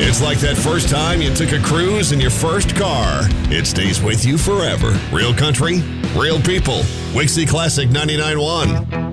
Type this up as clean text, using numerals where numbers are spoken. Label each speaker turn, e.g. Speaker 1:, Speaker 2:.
Speaker 1: It's like that first time you took a cruise in your first car. It stays with you forever. Real country, real people. Wixie Classic 99.1.